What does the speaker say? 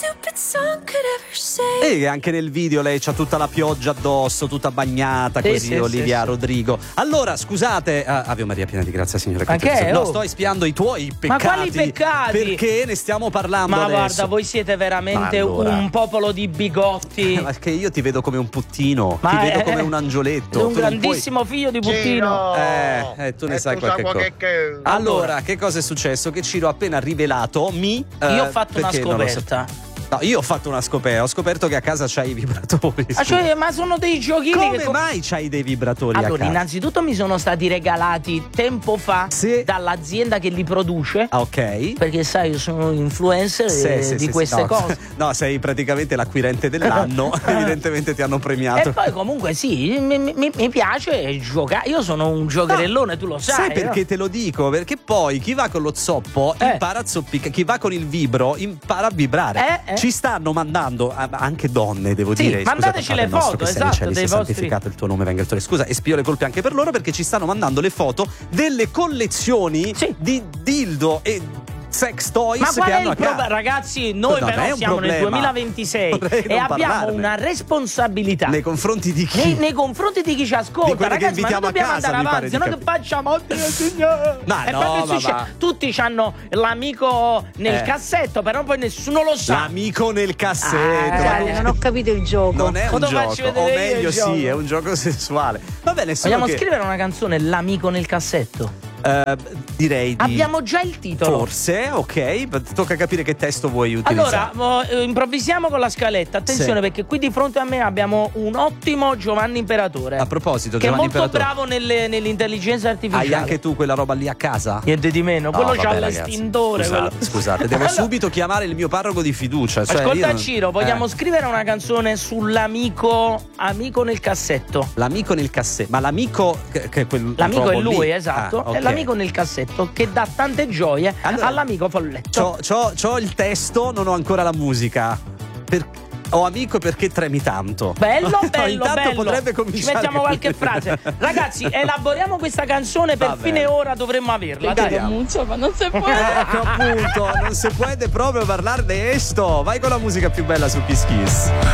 E anche nel video lei c'ha tutta la pioggia addosso, tutta bagnata, così, sì, Olivia sì. Rodrigo. Allora, scusate, Ave Maria piena di grazia, Signore. Ma che è? No, Oh. sto espiando i tuoi peccati. Ma quali peccati? Perché ne stiamo parlando Ma adesso. guarda, voi siete veramente Allora. un popolo di bigotti. Ma che io ti vedo come un puttino, Ma ti vedo è- come un angioletto. Un Tu non grandissimo figlio di puttino. puoi... tu ne sai qualche cosa. Allora, che cosa è successo? Che Ciro ha appena rivelato Io ho fatto una perché non lo scoperta. No, io ho fatto una scoperta. Ho scoperto che a casa c'hai i vibratori. Ah, cioè, ma sono dei giochini Come che mai c'hai dei vibratori a Allora, casa? innanzitutto mi sono stati regalati tempo fa Sì. dall'azienda che li produce. Ah, ok. Perché sai, io sono influencer di queste no. cose. No, sei praticamente l'acquirente dell'anno. Evidentemente ti hanno premiato. E poi comunque sì, mi piace giocare. Io sono un giocherellone, tu lo sai. Sai perché te lo dico? Perché poi chi va con lo zoppo impara a zoppicare, chi va con il vibro impara a vibrare. Ci stanno mandando anche donne, devo Sì, dire. mandateci le foto, esatto, dei sia vostri. santificato il tuo nome, venga il tuo. Scusa, espio le colpe anche per loro perché ci stanno mandando le foto delle collezioni di dildo e sex toys Ma che qual è hanno a il casa. problema? Ragazzi, noi Non è però un siamo nel problema. 2026 Vorrei e non abbiamo parlarne. una responsabilità Nei confronti di chi? nei confronti di chi ci Di ascolta, quelli che ragazzi, ma invitiamo noi dobbiamo a casa, andare mi pare avanti, di se no che facciamo? Oddio, signore. Ma E no, poi ma va. tutti hanno l'amico nel cassetto, però poi nessuno lo sa. L'amico nel cassetto. Scusate, non ho capito il gioco. Non è un Lo faccio gioco, o vedere io meglio il gioco. sì, è un gioco sessuale. Va bene, solo Vogliamo che scrivere una canzone, L'amico nel cassetto? direi di Abbiamo già il titolo. forse, ok, tocca capire che testo vuoi utilizzare. Allora, improvvisiamo con la scaletta. Attenzione, Sì. perché qui di fronte a me abbiamo un ottimo Giovanni Imperatore. A proposito, che è Giovanni molto Imperatore, bravo nell'intelligenza artificiale. hai anche tu quella roba lì a casa? Niente di meno, No, quello vabbè, c'ha ragazzi, l'estintore. Scusate, devo Allora, subito chiamare il mio parroco di fiducia. Cioè ascolta io non- Ciro, vogliamo scrivere una canzone sull'amico nel cassetto. L'amico nel cassetto, ma l'amico che è quel L'amico è l'uomo lui, lì? esatto. Ah, ok. È l'amico nel cassetto che dà tante gioie Allora, all'amico folletto. C'ho il testo, non ho ancora la musica. Ho amico perché tremi tanto. Bello, bello, Intanto bello. potrebbe Ci cominciare mettiamo qualche qui. frase. Ragazzi, elaboriamo questa canzone per Va fine bene. ora dovremmo averla. Dai. mucho, ma non si può. Ecco appunto, non si può proprio parlare di esto. Vai con la musica più bella su Kiss Kiss.